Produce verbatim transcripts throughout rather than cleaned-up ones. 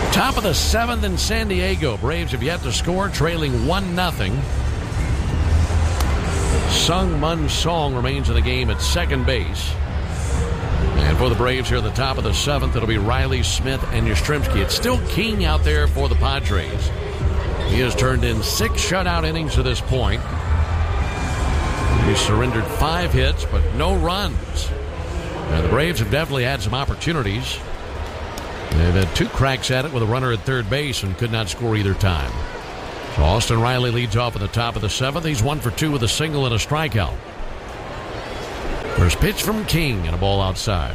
Top of the seventh in San Diego. Braves have yet to score, trailing one nothing. Sung Mun Song remains in the game at second base. And for the Braves here at the top of the seventh, it'll be Riley, Smith, and Yastrzemski. It's still King out there for the Padres. He has turned in six shutout innings to this point. He surrendered five hits, but no runs. Now, the Braves have definitely had some opportunities. They've had two cracks at it with a runner at third base and could not score either time. So Austin Riley leads off at the top of the seventh. He's one for two with a single and a strikeout. First pitch from King and a ball outside.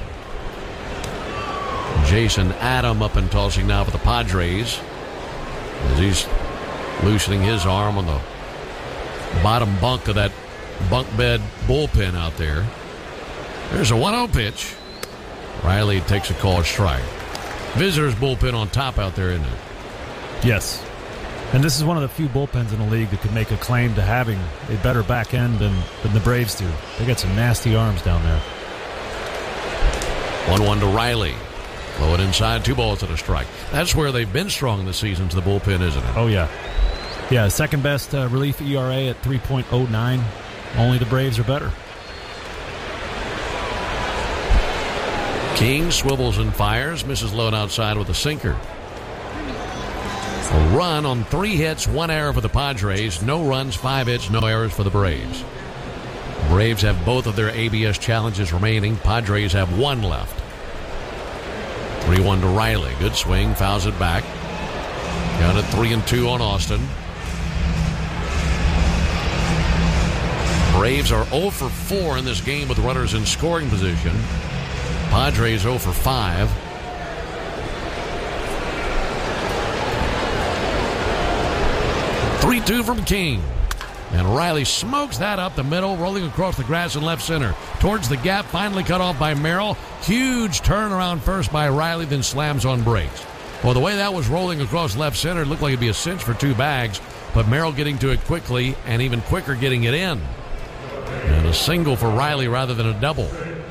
Jason Adam up and tossing now for the Padres as he's loosening his arm on the bottom bunk of that bunk bed bullpen out there. There's a one oh pitch. Riley takes a called strike. Visitors bullpen on top out there, isn't it? Yes. And this is one of the few bullpens in the league that could make a claim to having a better back end than, than the Braves do. They got some nasty arms down there. one one to Riley. Low it inside, two balls and a strike. That's where they've been strong this season to the bullpen, isn't it? Oh, yeah. Yeah, second best uh, relief E R A at three point oh nine. Only the Braves are better. King swivels and fires, misses low and outside with a sinker. A run on three hits, one error for the Padres. No runs, five hits, no errors for the Braves. Braves have both of their A B S challenges remaining. Padres have one left. three one to Riley. Good swing, fouls it back. Got it three and two on Austin. Braves are oh for four in this game with runners in scoring position. Padres oh for five. three two from King. And Riley smokes that up the middle, rolling across the grass in left center. Towards the gap, finally cut off by Merrill. Huge turnaround first by Riley, then slams on brakes. Well, the way that was rolling across left center, it looked like it'd be a cinch for two bags. But Merrill getting to it quickly, and even quicker getting it in. And a single for Riley rather than a double.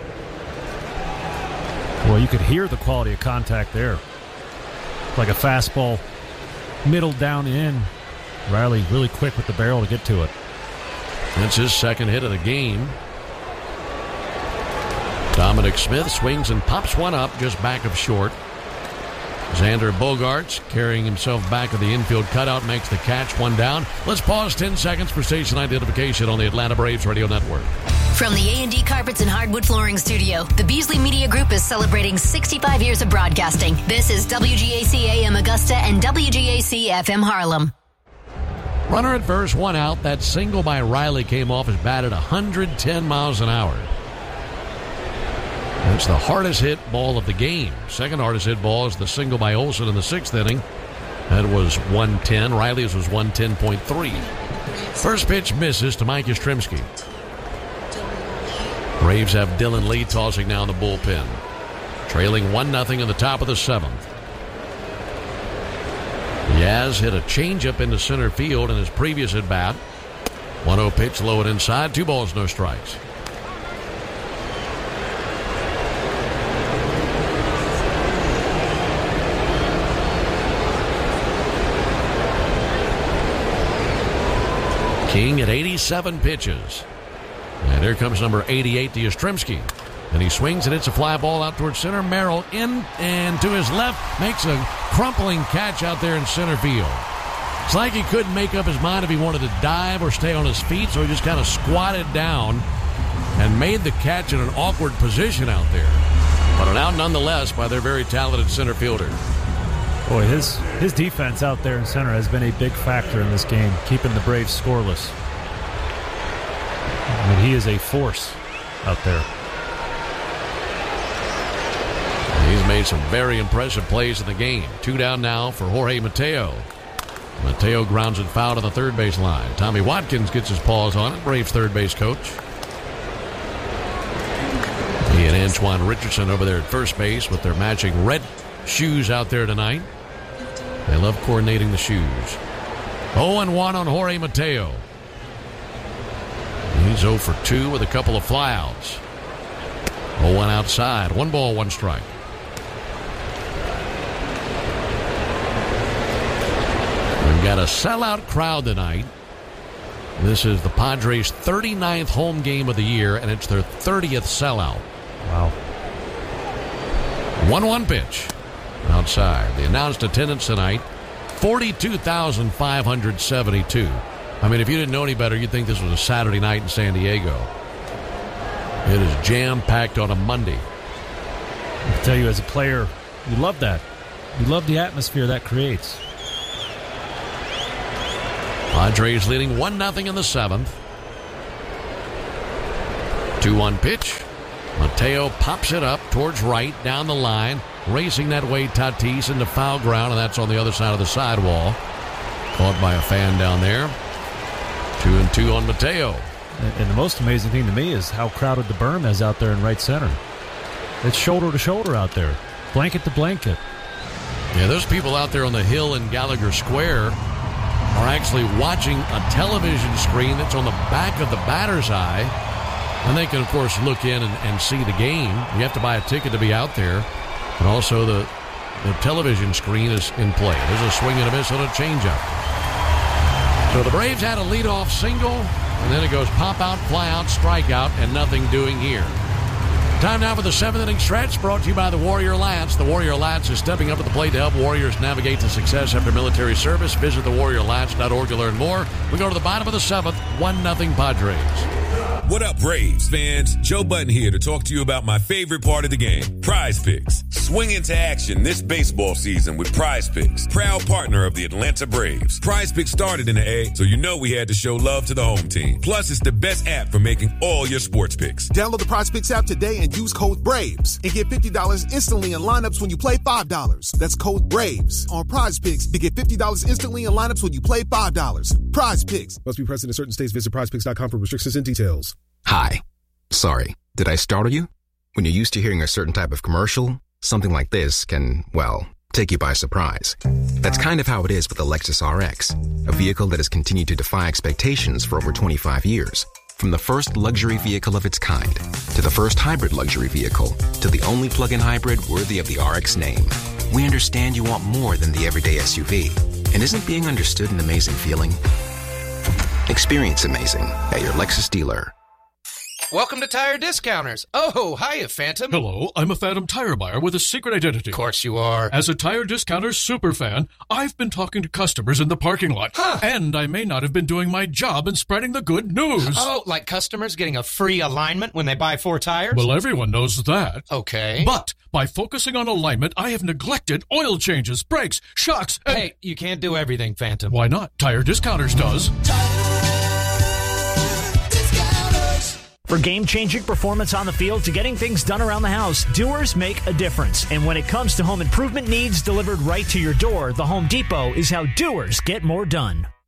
Well, you could hear the quality of contact there. Like a fastball, middle down in. Riley really quick with the barrel to get to it. That's his second hit of the game. Dominic Smith swings and pops one up just back of short. Xander Bogaerts carrying himself back of the infield cutout makes the catch, one down. Let's pause ten seconds for station identification on the Atlanta Braves Radio Network. From the A and D Carpets and Hardwood Flooring Studio, the Beasley Media Group is celebrating sixty-five years of broadcasting. This is W G A C A M Augusta and W G A C F M Harlem. Runner at first, one out. That single by Riley came off his bat at one hundred ten miles an hour. That's the hardest hit ball of the game. Second hardest hit ball is the single by Olson in the sixth inning. That was one ten. Riley's was one ten point three. First pitch misses to Mike Yastrzemski. Braves have Dylan Lee tossing now in the bullpen. Trailing one nothing in the top of the seventh. Yaz hit a changeup into center field in his previous at bat. one oh pitch, low and inside. Two balls, no strikes. King at eighty-seven pitches. And here comes number eighty-eight to Yastrzemski. And he swings and hits a fly ball out towards center. Merrill in and to his left makes a crumpling catch out there in center field. It's like he couldn't make up his mind if he wanted to dive or stay on his feet, so he just kind of squatted down and made the catch in an awkward position out there. But an out nonetheless by their very talented center fielder. Boy, his, his defense out there in center has been a big factor in this game, keeping the Braves scoreless. I mean, he is a force out there. He's made some very impressive plays in the game. Two down now for Jorge Mateo. Mateo grounds it foul to the third base line. Tommy Watkins gets his paws on it, Braves third base coach. He and Antoine Richardson over there at first base with their matching red shoes out there tonight. They love coordinating the shoes. oh and one on Jorge Mateo. He's oh for two with a couple of flyouts. oh one outside. One ball, one strike. Got a sellout crowd tonight. This is the Padres' thirty-ninth home game of the year, and it's their thirtieth sellout. Wow. one one pitch outside. The announced attendance tonight, forty-two thousand five hundred seventy-two. I mean, if you didn't know any better, you'd think this was a Saturday night in San Diego. It is jam-packed on a Monday. I can tell you, as a player, you love that. You love the atmosphere that creates. Padres leading one nothing in the seventh. two one pitch. Mateo pops it up towards right, down the line. Racing that way, Tatis into foul ground, and that's on the other side of the sidewall. Caught by a fan down there. Two and two on Mateo. And the most amazing thing to me is how crowded the berm is out there in right center. It's shoulder to shoulder out there. Blanket to blanket. Yeah, there's people out there on the hill in Gallagher Square are actually watching a television screen that's on the back of the batter's eye. And they can, of course, look in and, and see the game. You have to buy a ticket to be out there. And also the, the television screen is in play. There's a swing and a miss on a changeup. So the Braves had a leadoff single, and then it goes pop out, fly out, strike out, and nothing doing here. Time now for the seventh inning stretch, brought to you by the Warrior Lance. The Warrior Lance is stepping up to the plate to help Warriors navigate to success after military service. Visit the warrior lance dot org to learn more. We go to the bottom of the seventh, one nothing Padres. What up, Braves fans? Joe Button here to talk to you about my favorite part of the game, Prize Picks. Swing into action this baseball season with Prize Picks, proud partner of the Atlanta Braves. Prize Picks started in the A, so you know we had to show love to the home team. Plus, it's the best app for making all your sports picks. Download the Prize Picks app today and use code BRAVES and get fifty dollars instantly in lineups when you play five dollars. That's code BRAVES on Prize Picks to get fifty dollars instantly in lineups when you play five dollars. Prize Picks. Must be present in certain states. Visit prize picks dot com for restrictions and details. Hi. Sorry, did I startle you? When you're used to hearing a certain type of commercial, something like this can, well, take you by surprise. That's kind of how it is with the Lexus R X, a vehicle that has continued to defy expectations for over twenty-five years. From the first luxury vehicle of its kind, to the first hybrid luxury vehicle, to the only plug-in hybrid worthy of the R X name. We understand you want more than the everyday S U V. And isn't being understood an amazing feeling? Experience amazing at your Lexus dealer. Welcome to Tire Discounters. Oh, hiya, Phantom. Hello, I'm a Phantom tire buyer with a secret identity. Of course you are. As a Tire Discounters superfan, I've been talking to customers in the parking lot. Huh. And I may not have been doing my job in spreading the good news. Oh, like customers getting a free alignment when they buy four tires? Well, everyone knows that. Okay. But by focusing on alignment, I have neglected oil changes, brakes, shocks, and... Hey, you can't do everything, Phantom. Why not? Tire Discounters does. For game-changing performance on the field to getting things done around the house, doers make a difference. And when it comes to home improvement needs delivered right to your door, the Home Depot is how doers get more done.